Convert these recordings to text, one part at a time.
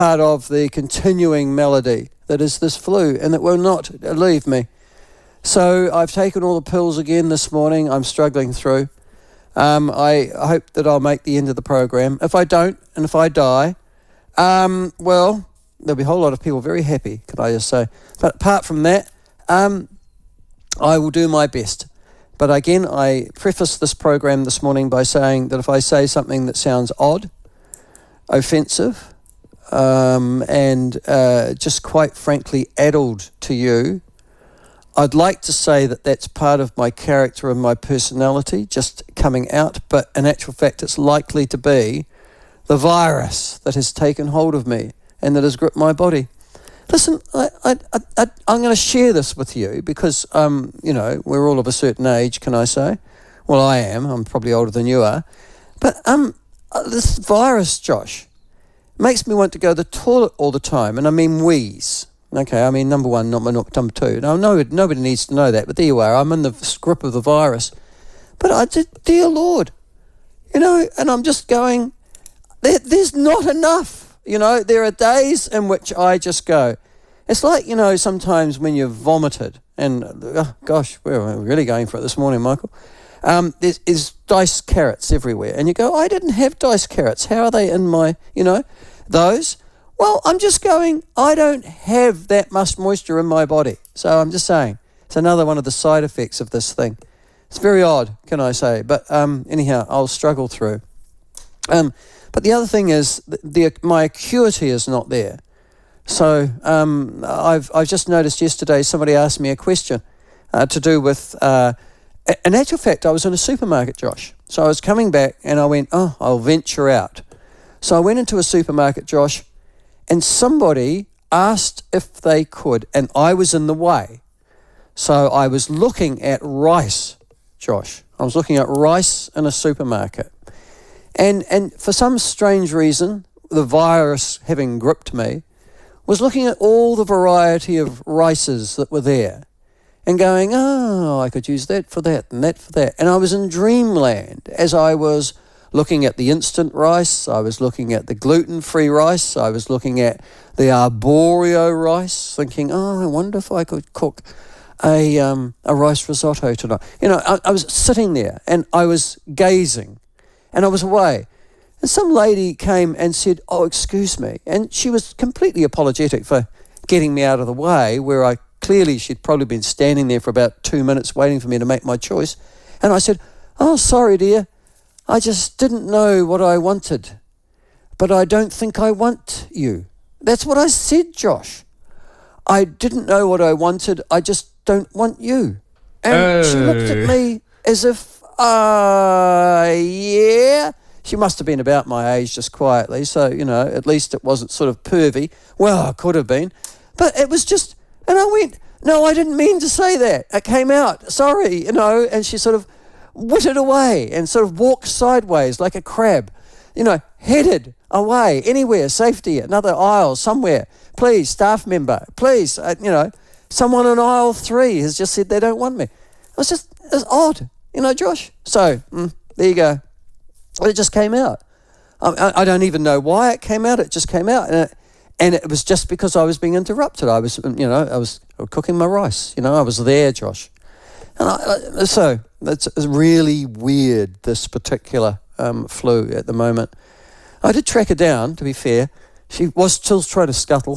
part of the continuing melody that is this flu and that will not leave me. So I've taken all the pills again this morning. I'm struggling through. I hope that I'll make the end of the program. If I don't, and if I die, well, there'll be a whole lot of people very happy, can I just say. But apart from that, I will do my best. But again, I preface this program this morning by saying that if I say something that sounds odd, offensive, and just quite frankly addled to you, I'd like to say that that's part of my character and my personality just coming out, but in actual fact it's likely to be the virus that has taken hold of me and that has gripped my body. Listen, I'm going to share this with you because, we're all of a certain age, can I say? Well, I am. I'm probably older than you are. But this virus, Josh, makes me want to go to the toilet all the time, and I mean wheeze. Okay, I mean number one, not number two. Now, nobody needs to know that, but there you are. I'm in the grip of the virus. But I did, dear Lord, and I'm just going, there's not enough. There are days in which I just go. It's like, sometimes when you've vomited, and gosh, we're really going for it this morning, Michael. There's diced carrots everywhere, and you go, I didn't have diced carrots. How are they in my, those? Well, I'm just going, I don't have that much moisture in my body. So I'm just saying, it's another one of the side effects of this thing. It's very odd, can I say? But anyhow, I'll struggle through. But the other thing is, my acuity is not there. So I've just noticed yesterday somebody asked me a question to do with, in actual fact, I was in a supermarket, Josh. So I was coming back and I went, I'll venture out. So I went into a supermarket, Josh, and somebody asked if they could, and I was in the way. So I was looking at rice, Josh. I was looking at rice in a supermarket. And for some strange reason, the virus having gripped me, was looking at all the variety of rices that were there and going, I could use that for that and that for that. And I was in dreamland as I was looking at the instant rice, I was looking at the gluten-free rice, I was looking at the arborio rice, thinking, I wonder if I could cook a rice risotto tonight. I was sitting there and I was gazing and I was away. And some lady came and said, excuse me. And she was completely apologetic for getting me out of the way, where she'd probably been standing there for about 2 minutes waiting for me to make my choice. And I said, sorry, dear. I just didn't know what I wanted. But I don't think I want you. That's what I said, Josh. I didn't know what I wanted. I just don't want you. And she looked at me as if, yeah. She must have been about my age, just quietly, so, at least it wasn't sort of pervy. Well, it could have been. But it was just, and I went, no, I didn't mean to say that. It came out, sorry, and she sort of witted away and sort of walked sideways like a crab, headed away, anywhere, safety, another aisle, somewhere. Please, staff member, please, someone in aisle 3 has just said they don't want me. It's odd, Josh. So, there you go. It just came out. I don't even know why it came out. It just came out, and it was just because I was being interrupted. I was cooking my rice. I was there, Josh. And so it's really weird, this particular flu at the moment. I did track her down, to be fair. She was still trying to scuttle.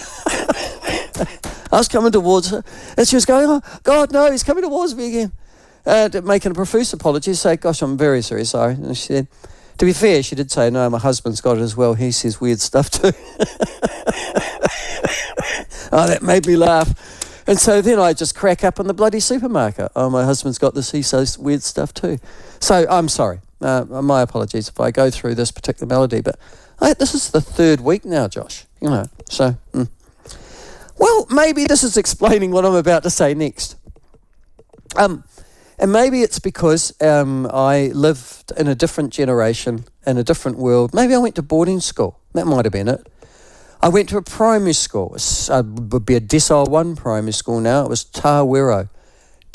I was coming towards her, and she was going, oh, God, no, he's coming towards me again. Making a profuse apology, say, gosh, I'm very, very sorry. And she said, to be fair, she did say, no, my husband's got it as well. He says weird stuff too. That made me laugh. And so then I just crack up in the bloody supermarket. Oh, my husband's got this. He says weird stuff too. So I'm sorry. My apologies if I go through this particular melody. But this is the 3rd week now, Josh. So, well, maybe this is explaining what I'm about to say next. And maybe it's because I lived in a different generation, in a different world. Maybe I went to boarding school. That might have been it. I went to a primary school. It would be a Decile 1 primary school now. It was Tawero.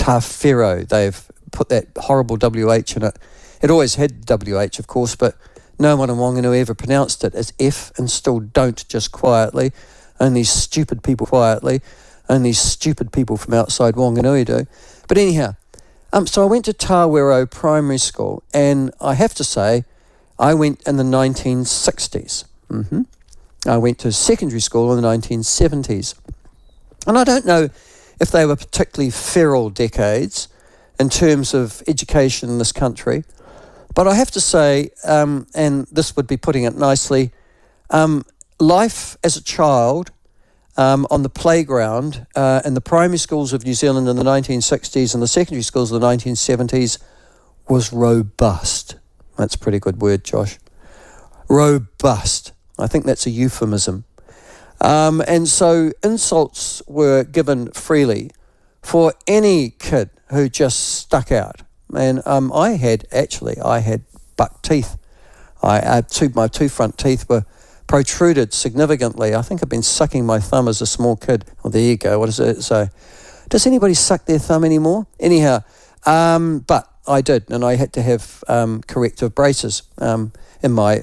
They've put that horrible WH in it. It always had WH, of course, but No one in Wanganui ever pronounced it as F, and still don't, just quietly. Only stupid people quietly. Only stupid people from outside Wanganui do. But anyhow, so I went to Tawero Primary School, and I have to say, I went in the 1960s. I went to secondary school in the 1970s. And I don't know if they were particularly feral decades in terms of education in this country, but I have to say, and this would be putting it nicely, life as a child on the playground in the primary schools of New Zealand in the 1960s and the secondary schools of the 1970s was robust. That's a pretty good word, Josh. Robust. I think that's a euphemism. And so insults were given freely for any kid who just stuck out. And I had buck teeth. My two front teeth were protruded significantly. I think I've been sucking my thumb as a small kid. Well, there you go. What does it say? Does anybody suck their thumb anymore? Anyhow, but I did, and I had to have corrective braces in my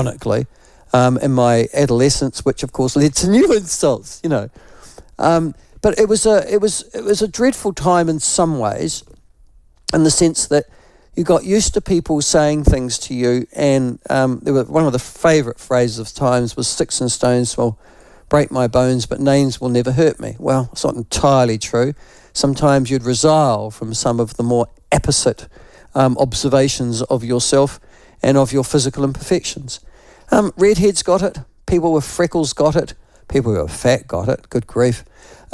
adolescence, which of course led to new insults, you know. But it was a dreadful time in some ways, in the sense that you got used to people saying things to you, and one of the favourite phrases of times was "sticks and stones will break my bones, but names will never hurt me." Well, it's not entirely true. Sometimes you'd resile from some of the more apposite observations of yourself and of your physical imperfections. Redheads got it. People with freckles got it. People who were fat got it. Good grief.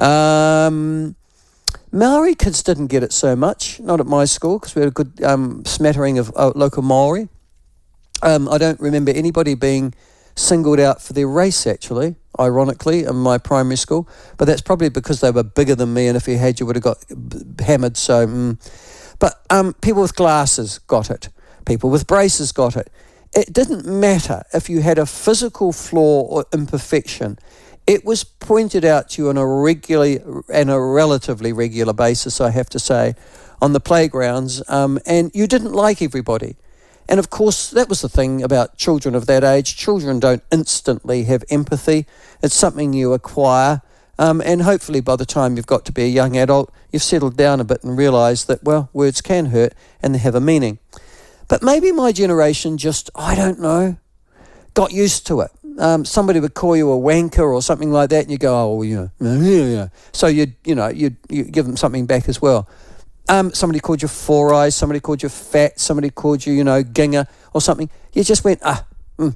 Maori kids didn't get it so much. Not at my school, because we had a good smattering of local Maori. I don't remember anybody being singled out for their race, actually, ironically, in my primary school. But that's probably because they were bigger than me, and if you had, you would have got hammered. But people with glasses got it. People with braces got it. It didn't matter if you had a physical flaw or imperfection. It was pointed out to you on a relatively regular basis, I have to say, on the playgrounds, and you didn't like everybody. And of course, that was the thing about children of that age. Children don't instantly have empathy. It's something you acquire, and hopefully by the time you've got to be a young adult, you've settled down a bit and realised that, well, words can hurt and they have a meaning. But maybe my generation just, I don't know, got used to it. Somebody would call you a wanker or something like that, and you go, oh, well, yeah. So you'd give them something back as well. Somebody called you four eyes, somebody called you fat, somebody called you, ginger or something. You just went, and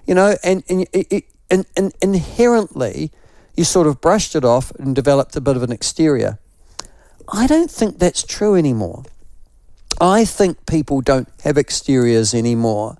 inherently you sort of brushed it off and developed a bit of an exterior. I don't think that's true anymore. I think people don't have exteriors anymore.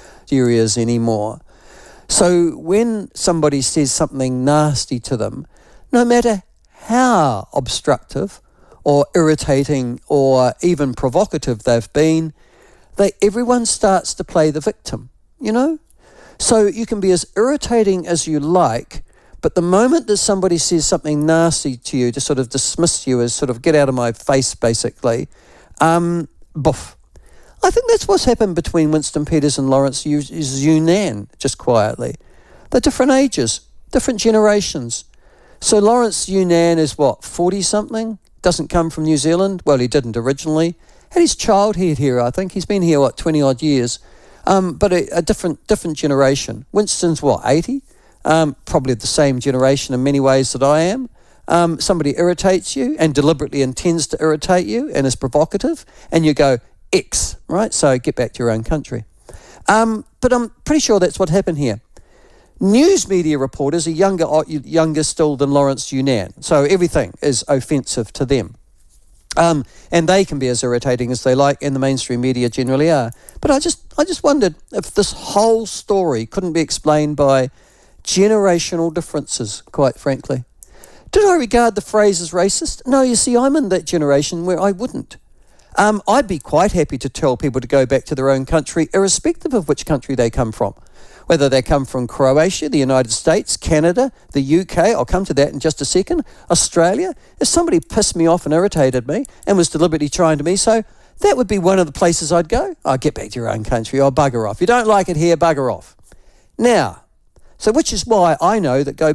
So when somebody says something nasty to them, no matter how obstructive or irritating or even provocative they've been, everyone starts to play the victim, So you can be as irritating as you like, but the moment that somebody says something nasty to you to sort of dismiss you as sort of get out of my face, basically, boof. I think that's what's happened between Winston Peters and Lawrence Yunnan, just quietly. They're different ages, different generations. So Lawrence Yunnan is 40-something? Doesn't come from New Zealand? Well, he didn't originally. Had his childhood here, I think. He's been here, 20-odd years. But a different generation. Winston's 80? Probably the same generation in many ways that I am. Somebody irritates you and deliberately intends to irritate you and is provocative, and you go, X, right? So get back to your own country. But I'm pretty sure that's what happened here. News media reporters are younger still than Lawrence Yunnan, so everything is offensive to them. And they can be as irritating as they like, and the mainstream media generally are. But I just wondered if this whole story couldn't be explained by generational differences, quite frankly. Did I regard the phrase as racist? No, you see, I'm in that generation where I wouldn't. I'd be quite happy to tell people to go back to their own country, irrespective of which country they come from. Whether they come from Croatia, the United States, Canada, the UK, I'll come to that in just a second, Australia. If somebody pissed me off and irritated me and was deliberately trying to me, so that would be one of the places I'd go. Oh, get back to your own country. Oh, bugger off. You don't like it here, bugger off. Now, so which is why I know that Go